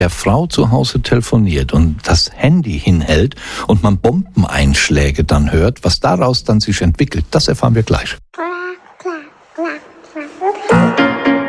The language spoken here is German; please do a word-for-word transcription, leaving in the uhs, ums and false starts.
der Frau zu Hause telefoniert und das Handy hinhält und man Bombeneinschläge dann hört, was daraus dann sich entwickelt, das erfahren wir gleich.